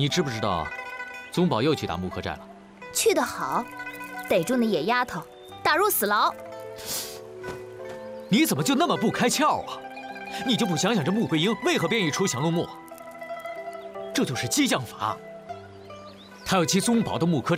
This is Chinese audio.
你知不知道，宗保又去打木柯寨了？ 去得好，逮住那野丫头，打入死牢。 你怎么就那么不开窍啊？你就不想想这穆桂英为何便意出降龙墓？这就是激将法。他要击宗保的木柯寨。